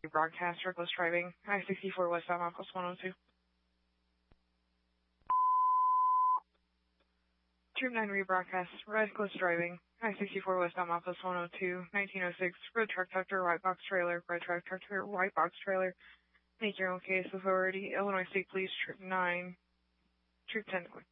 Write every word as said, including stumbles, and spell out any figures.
Broadcast, reckless driving, I sixty-four West Outpost one oh two. Troop nine rebroadcast, reckless driving, I sixty-four West Outpost one oh two, nineteen oh six, road truck tractor, white box trailer, red truck tractor, white box trailer. Make your own case authority, Illinois State Police, Troop nine, Troop ten.